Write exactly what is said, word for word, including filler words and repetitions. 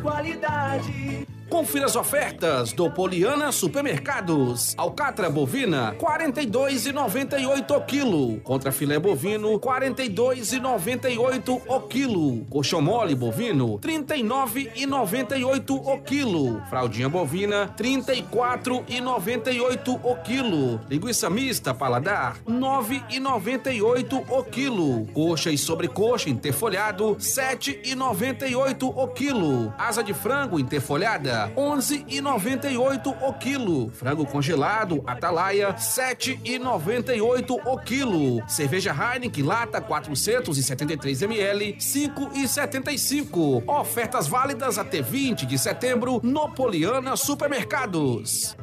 qualidade. Confira as ofertas do Poliana Supermercados. Alcatra bovina, quarenta e dois reais e noventa e oito centavos o quilo. Contra filé bovino, quarenta e dois reais e noventa e oito centavos o quilo. Coxão mole bovino, trinta e nove reais e noventa e oito centavos o quilo. Fraldinha bovina, trinta e quatro reais e noventa e oito centavos o quilo. Linguiça mista paladar, nove reais e noventa e oito centavos o quilo. Coxa e sobrecoxa interfolhado, sete reais e noventa e oito centavos o quilo. Asa de frango interfolhada, onze reais e noventa e oito centavos o quilo. Frango congelado Atalaia, sete reais e noventa e oito centavos o quilo. Cerveja Heineken lata quatrocentos e setenta e três mililitros, cinco reais e setenta e cinco centavos. Ofertas válidas até vinte de setembro no Poliana Supermercados.